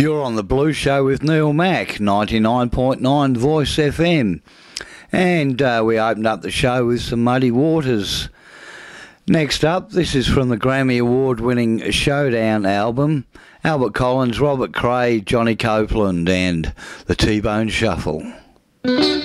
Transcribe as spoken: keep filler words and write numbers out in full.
You're on the Blues Show with Neil Mack, ninety-nine point nine Voice F M. And uh, we opened up the show with some Muddy Waters. Next up, this is from the Grammy Award-winning Showdown album, Albert Collins, Robert Cray, Johnny Copeland and the T-Bone Shuffle.